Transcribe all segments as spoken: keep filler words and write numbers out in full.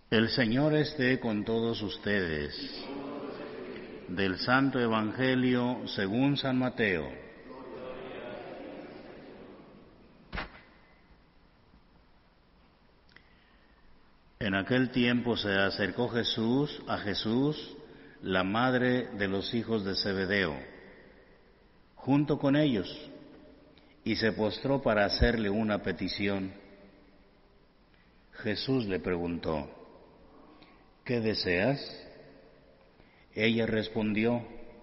El Señor esté con todos ustedes. Del Santo Evangelio según San Mateo. En aquel tiempo se acercó Jesús a Jesús, la madre de los hijos de Zebedeo, junto con ellos, y se postró para hacerle una petición. Jesús le preguntó: ¿qué deseas? Ella respondió: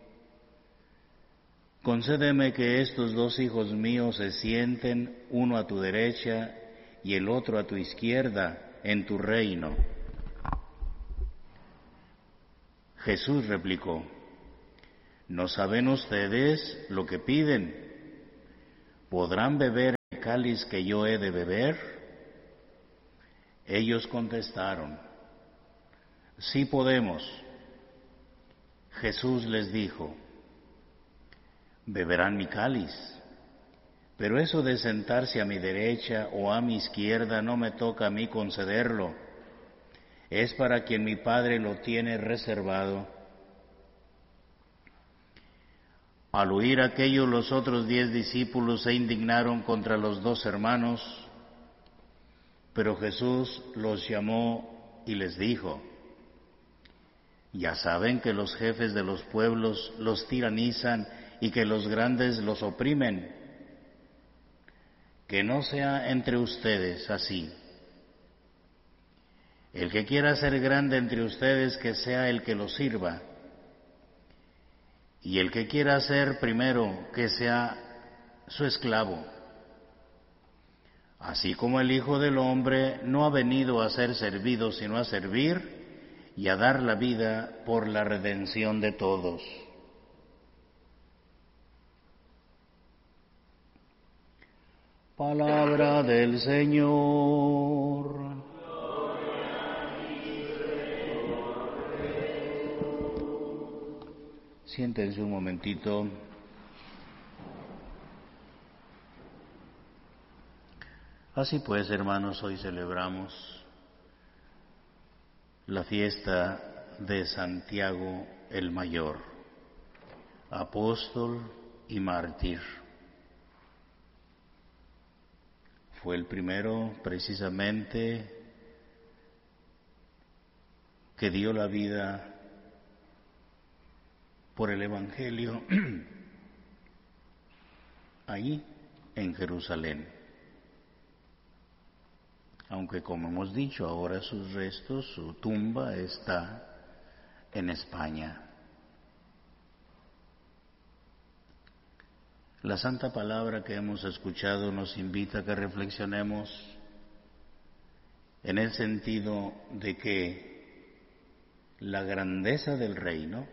concédeme que estos dos hijos míos se sienten, uno a tu derecha y el otro a tu izquierda, en tu reino. Jesús replicó: ¿no saben ustedes lo que piden? ¿Podrán beber el cáliz que yo he de beber? Ellos contestaron: sí podemos. Jesús les dijo: beberán mi cáliz, pero eso de sentarse a mi derecha o a mi izquierda no me toca a mí concederlo, es para quien mi Padre lo tiene reservado. Al oír aquello, los otros diez discípulos se indignaron contra los dos hermanos, pero Jesús los llamó y les dijo: ya saben que los jefes de los pueblos los tiranizan y que los grandes los oprimen. Que no sea entre ustedes así. El que quiera ser grande entre ustedes, que sea el que los sirva. Y el que quiera ser primero, que sea su esclavo. Así como el Hijo del Hombre no ha venido a ser servido, sino a servir y a dar la vida por la redención de todos. Palabra del Señor. Siéntense un momentito. Así pues, hermanos, hoy celebramos la fiesta de Santiago el Mayor, apóstol y mártir. Fue el primero, precisamente, que dio la vida por el Evangelio allí en Jerusalén. Aunque, como hemos dicho, ahora sus restos, su tumba está en España. La santa palabra que hemos escuchado nos invita a que reflexionemos en el sentido de que la grandeza del reino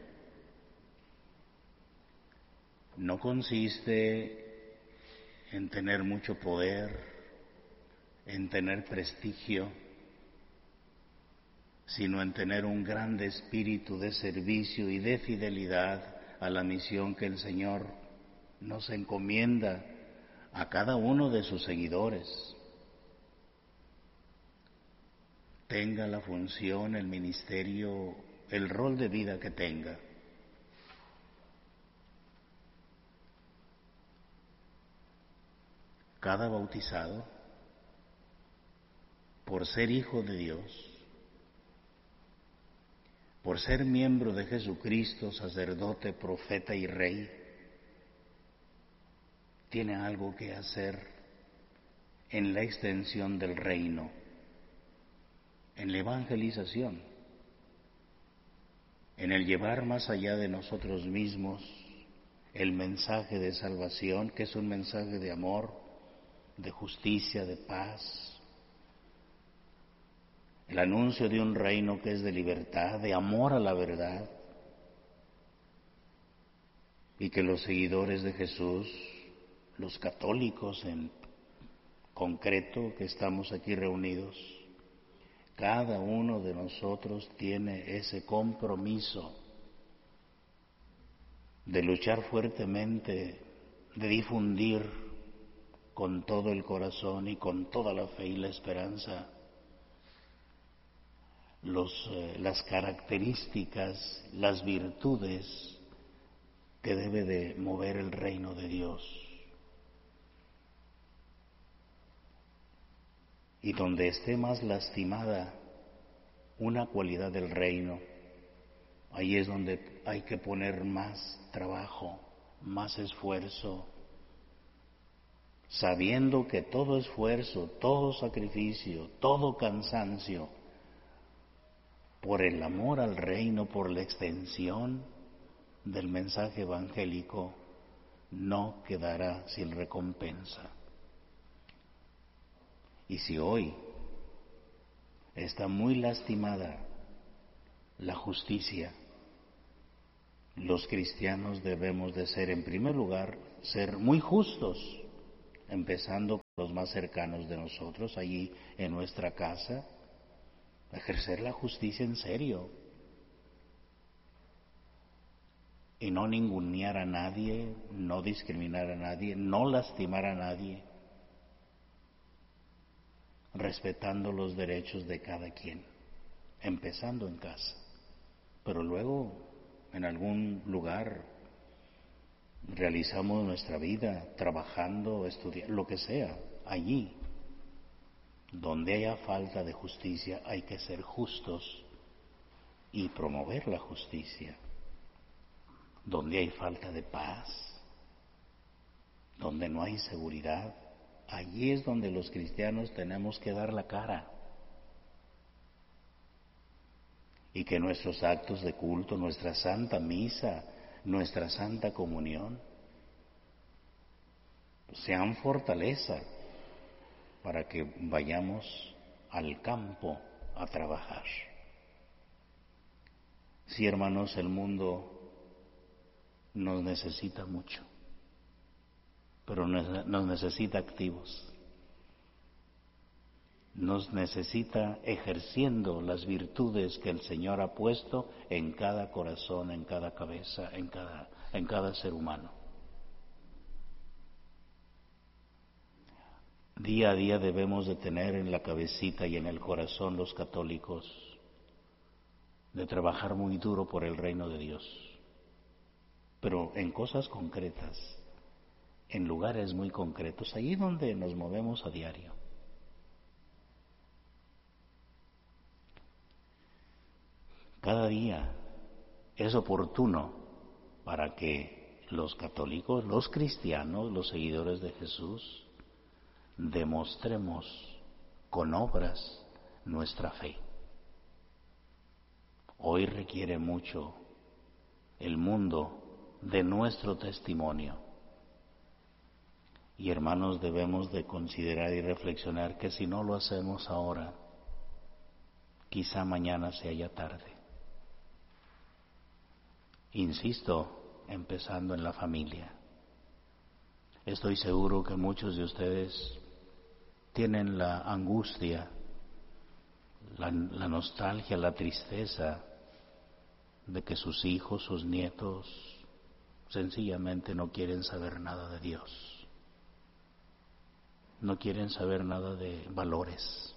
no consiste en tener mucho poder, en tener prestigio, sino en tener un grande espíritu de servicio y de fidelidad a la misión que el Señor nos encomienda a cada uno de sus seguidores. Tenga la función, el ministerio, el rol de vida que tenga. Cada bautizado, por ser hijo de Dios, por ser miembro de Jesucristo, sacerdote, profeta y rey, tiene algo que hacer en la extensión del reino, en la evangelización, en el llevar más allá de nosotros mismos el mensaje de salvación, que es un mensaje de amor, de justicia, de paz, el anuncio de un reino que es de libertad, de amor a la verdad, y que los seguidores de Jesús, los católicos en concreto que estamos aquí reunidos, cada uno de nosotros tiene ese compromiso de luchar fuertemente, de difundir con todo el corazón y con toda la fe y la esperanza los, eh, las características, las virtudes que debe de mover el reino de Dios. Y donde esté más lastimada una cualidad del reino, ahí es donde hay que poner más trabajo, más esfuerzo, sabiendo que todo esfuerzo, todo sacrificio, todo cansancio, por el amor al reino, por la extensión del mensaje evangélico, no quedará sin recompensa. Y si hoy está muy lastimada la justicia, los cristianos debemos de ser, en primer lugar, ser muy justos, empezando por los más cercanos de nosotros, allí en nuestra casa, ejercer la justicia en serio y no ningunear a nadie, no discriminar a nadie, no lastimar a nadie, respetando los derechos de cada quien, empezando en casa, pero luego en algún lugar realizamos nuestra vida trabajando, estudiando, lo que sea. Allí donde haya falta de justicia hay que ser justos y promover la justicia. Donde hay falta de paz, donde no hay seguridad, allí es donde los cristianos tenemos que dar la cara. Y que nuestros actos de culto, nuestra santa misa, nuestra santa comunión, sean fortaleza para que vayamos al campo a trabajar. Sí, hermanos, el mundo nos necesita mucho, pero nos necesita activos. Nos necesita ejerciendo las virtudes que el Señor ha puesto en cada corazón, en cada cabeza, en cada, en cada ser humano. Día a día debemos de tener en la cabecita y en el corazón los católicos de trabajar muy duro por el reino de Dios, pero en cosas concretas, en lugares muy concretos, allí donde nos movemos a diario. Cada día es oportuno para que los católicos, los cristianos, los seguidores de Jesús, demostremos con obras nuestra fe. Hoy requiere mucho el mundo de nuestro testimonio. Y hermanos, debemos de considerar y reflexionar que si no lo hacemos ahora, quizá mañana sea ya tarde. Insisto, empezando en la familia. Estoy seguro que muchos de ustedes tienen la angustia, la, la nostalgia, la tristeza de que sus hijos, sus nietos, sencillamente no quieren saber nada de Dios. No quieren saber nada de valores.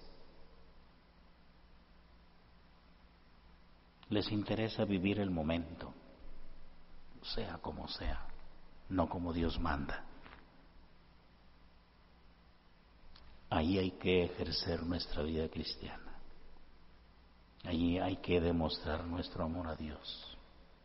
Les interesa vivir el momento, sea como sea, no como Dios manda. Ahí hay que ejercer nuestra vida cristiana. Allí hay que demostrar nuestro amor a Dios.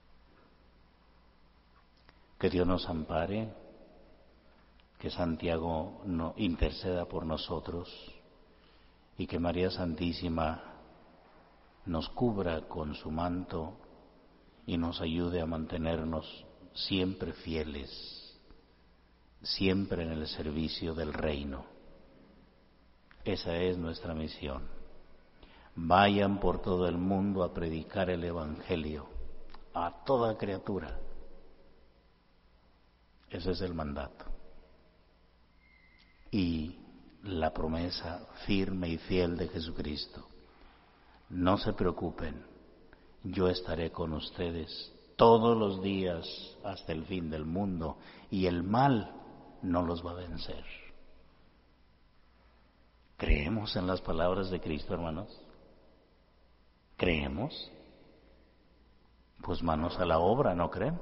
Que Dios nos ampare, que Santiago no interceda por nosotros y que María Santísima nos cubra con su manto y nos ayude a mantenernos siempre fieles, siempre en el servicio del reino. Esa es nuestra misión. Vayan por todo el mundo a predicar el Evangelio a toda criatura. Ese es el mandato. Y la promesa firme y fiel de Jesucristo. No se preocupen, yo estaré con ustedes todos los días hasta el fin del mundo y el mal no los va a vencer. ¿Creemos en las palabras de Cristo, hermanos? ¿Creemos? Pues manos a la obra, ¿no creen?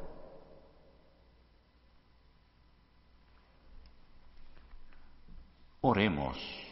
Oremos.